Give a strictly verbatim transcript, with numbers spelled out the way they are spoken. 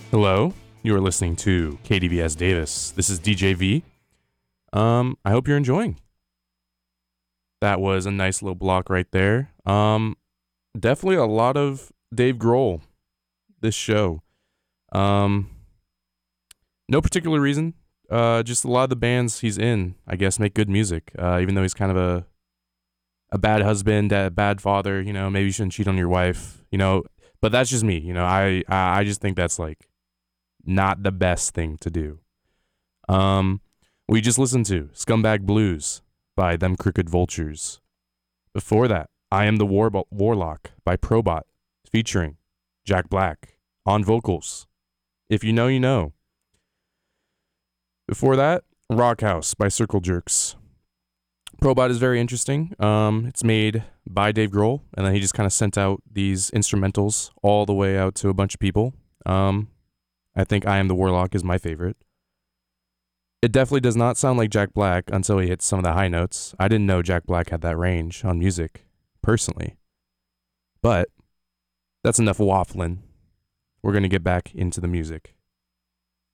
Hello, you are listening to K D V S Davis. This is D J V. Um, I hope you're enjoying. That was a nice little block right there. Um, definitely a lot of Dave Grohl this show. Um, no particular reason. Uh, just a lot of the bands he's in, I guess, make good music. Uh, even though he's kind of a a bad husband, a bad father. You know, maybe you shouldn't cheat on your wife. You know, but that's just me. You know, I I I just think that's like not the best thing to do. Um, we just listened to Scumbag Blues by Them Crooked Vultures. Before that, I Am the War- Warlock by Probot, featuring Jack Black on vocals. If you know, you know. Before that, Rock House by Circle Jerks. Probot is very interesting. Um, it's made by Dave Grohl, and then he just kind of sent out these instrumentals all the way out to a bunch of people. Um, I think I Am the Warlock is my favorite. It definitely does not sound like Jack Black until he hits some of the high notes. I didn't know Jack Black had that range on music, personally. But that's enough waffling. We're going to get back into the music.